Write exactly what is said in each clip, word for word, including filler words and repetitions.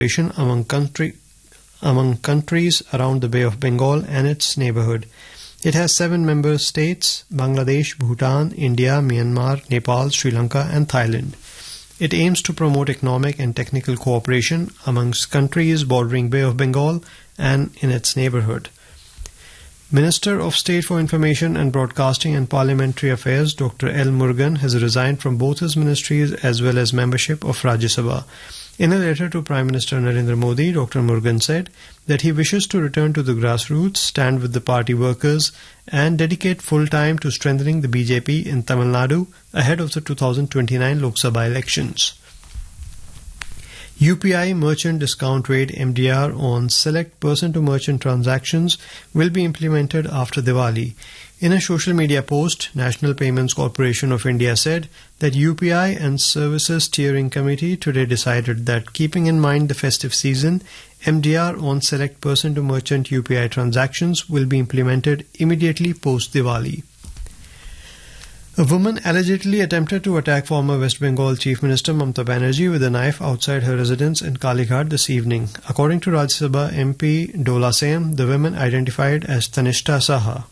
among country among countries around the Bay of Bengal and its neighborhood. It has seven member states: Bangladesh, Bhutan, India, Myanmar, Nepal, Sri Lanka and Thailand. It aims to promote economic and technical cooperation amongst countries bordering Bay of Bengal and in its neighborhood. Minister of State for Information and Broadcasting and Parliamentary Affairs Doctor L. Murugan has resigned from both his ministries as well as membership of Rajya Sabha. In a letter to Prime Minister Narendra Modi, Doctor Murugan said that he wishes to return to the grassroots, stand with the party workers and dedicate full time to strengthening the B J P in Tamil Nadu ahead of the two thousand twenty-nine Lok Sabha elections. U P I merchant discount rate M D R on select person-to-merchant transactions will be implemented after Diwali. In a social media post, National Payments Corporation of India said that U P I and Services Steering Committee today decided that, keeping in mind the festive season, M D R on select person-to-merchant U P I transactions will be implemented immediately post-Diwali. A woman allegedly attempted to attack former West Bengal Chief Minister Mamata Banerjee with a knife outside her residence in Kalighat this evening. According to Rajya Sabha M P Dola Sen, the woman identified as Tanishta Saha.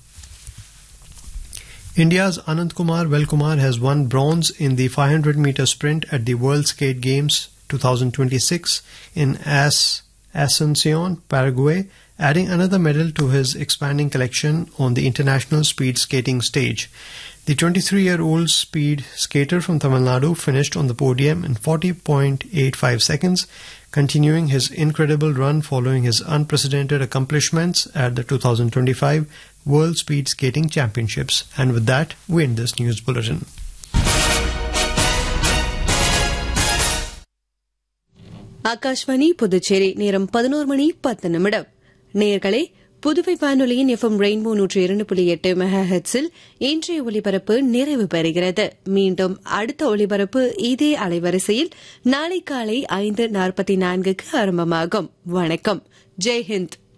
India's Anand Kumar Velkumar has won bronze in the five hundred meter sprint at the World Skate Games twenty twenty-six in As- Asuncion, Paraguay, adding another medal to his expanding collection on the international speed skating stage. The twenty-three-year-old speed skater from Tamil Nadu finished on the podium in forty point eight five seconds, continuing his incredible run following his unprecedented accomplishments at the two thousand twenty-five World Speed Skating Championships. And with that, we end this news bulletin. Akashvani Puducherry நேரம் பதினோரு மணி பத்து நிமிடம். நேயர்களே, புதுவை வானொலியின் FM rainbow நூற்றி இரண்டு புள்ளி எட்டு மெகா ஹெர்ட்ஸில் இன்றைய ஒலிபரப்பு நிறைவு பெறுகிறது. மீண்டும் அடுத்த ஒலிபரப்பு இதே அலைவரிசையில் நாளை காலை ஐந்து நாற்பத்தி நான்குக்கு ஆரம்பமாகும். வணக்கம். ஜெய் ஹிந்த்.